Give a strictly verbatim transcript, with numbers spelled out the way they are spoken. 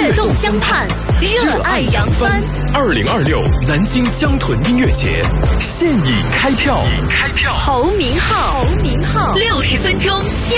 跃动江畔，热爱扬帆。 二零二六南京江豚音乐节现已开票，开票。 侯明昊，侯明昊，六十分钟。